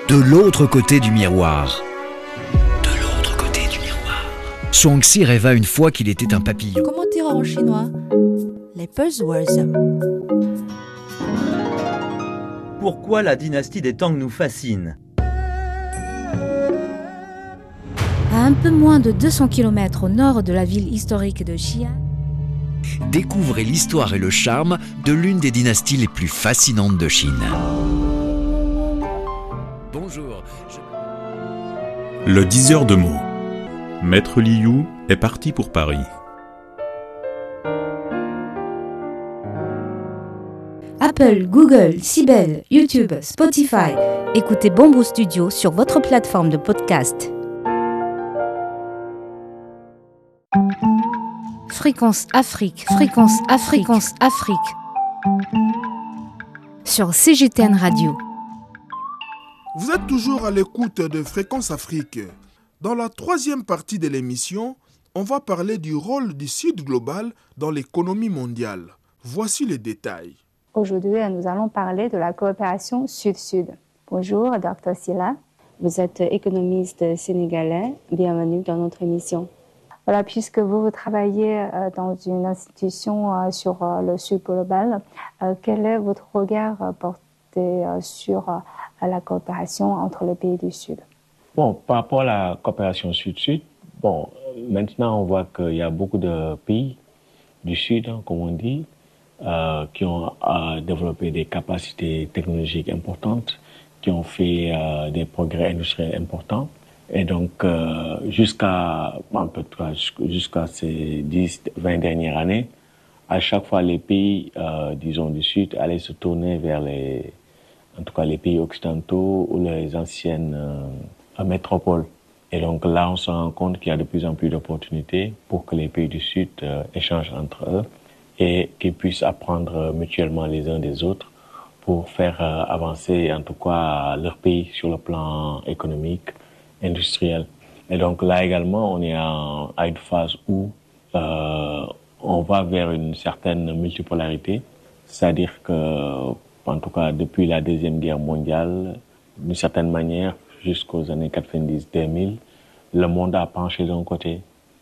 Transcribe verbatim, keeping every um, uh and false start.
De l'autre côté du miroir. De l'autre côté du miroir. Zhuangzi rêva une fois qu'il était un papillon. Comment dire en chinois? Les buzzwords. Pourquoi la dynastie des Tang nous fascine? À un peu moins de deux cents kilomètres au nord de la ville historique de Xi'an, Découvrez l'histoire et le charme de l'une des dynasties les plus fascinantes de Chine. Bonjour. Je... Le diseur de mots. Maître Liu est parti pour Paris. Apple, Google, Sibel, YouTube, Spotify. Écoutez Bamboo Studio sur votre plateforme de podcast. Fréquence Afrique, fréquence Afrique, fréquence Afrique. Sur C G T N Radio. Vous êtes toujours à l'écoute de Fréquence Afrique. Dans la troisième partie de l'émission, on va parler du rôle du Sud global dans l'économie mondiale. Voici les détails. Aujourd'hui, nous allons parler de la coopération Sud-Sud. Bonjour, docteur Silla. Vous êtes économiste sénégalais. Bienvenue dans notre émission. Voilà, puisque vous, vous travaillez euh, dans une institution euh, sur euh, le Sud global, euh, quel est votre regard euh, porté euh, sur euh, la coopération entre les pays du Sud? Bon, par rapport à la coopération Sud-Sud, bon, maintenant on voit qu'il y a beaucoup de pays du Sud, hein, comme on dit, euh, qui ont euh, développé des capacités technologiques importantes, qui ont fait euh, des progrès industriels importants. Et donc, euh, jusqu'à, en tout cas, jusqu'à ces dix, vingt dernières années, à chaque fois, les pays, euh, disons, du Sud allaient se tourner vers les, en tout cas, les pays occidentaux ou les anciennes euh, métropoles. Et donc là, on se rend compte qu'il y a de plus en plus d'opportunités pour que les pays du Sud euh, échangent entre eux et qu'ils puissent apprendre mutuellement les uns des autres pour faire euh, avancer, en tout cas, leur pays sur le plan économique, industriel. Et donc là également, on est en, à une phase où euh, on va vers une certaine multipolarité, c'est-à-dire que, en tout cas, depuis la Deuxième Guerre mondiale, d'une certaine manière, jusqu'aux années quatre-vingt-dix deux mille, le monde a penché d'un côté.